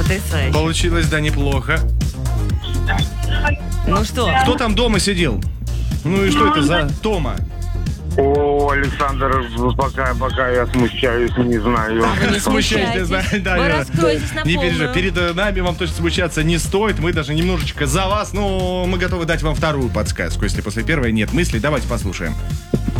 Потрясающе. Получилось, да, неплохо. Ну что? Кто там дома сидел? Ну и что это за Тома? О, Александр, пока я смущаюсь, не знаю. Вы не Смущайтесь, смущайтесь. да, Вы да. раскроетесь на Не полную. переживай, перед нами вам точно смущаться не стоит. Мы даже немножечко за вас, но мы готовы дать вам вторую подсказку. Если после первой нет мыслей, давайте послушаем.